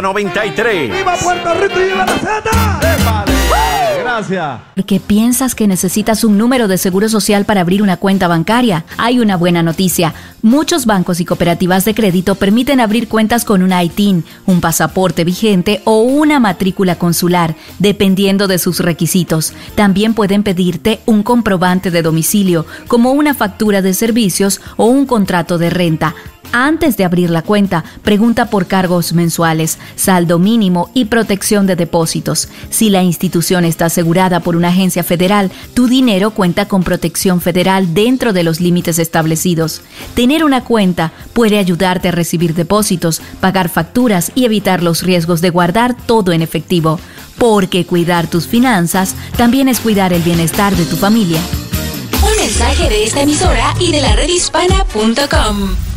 93. ¡Viva Puerto Rico y viva la Z! Gracias. ¿Porque piensas que necesitas un número de seguro social para abrir una cuenta bancaria? Hay una buena noticia. Muchos bancos y cooperativas de crédito permiten abrir cuentas con un ITIN, un pasaporte vigente o una matrícula consular, dependiendo de sus requisitos. También pueden pedirte un comprobante de domicilio, como una factura de servicios o un contrato de renta. Antes de abrir la cuenta, pregunta por cargos mensuales, saldo mínimo y protección de depósitos. Si la institución está asegurada por una agencia federal, tu dinero cuenta con protección federal dentro de los límites establecidos. Tener una cuenta puede ayudarte a recibir depósitos, pagar facturas y evitar los riesgos de guardar todo en efectivo. Porque cuidar tus finanzas también es cuidar el bienestar de tu familia. Un mensaje de esta emisora y de la redhispana.com.